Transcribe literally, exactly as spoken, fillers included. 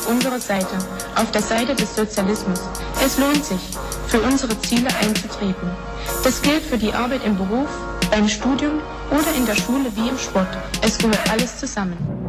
unserer Seite, auf der Seite des Sozialismus. Es lohnt sich, für unsere Ziele einzutreten. Das gilt für die Arbeit im Beruf, beim Studium oder in der Schule wie im Sport. Es gehört alles zusammen.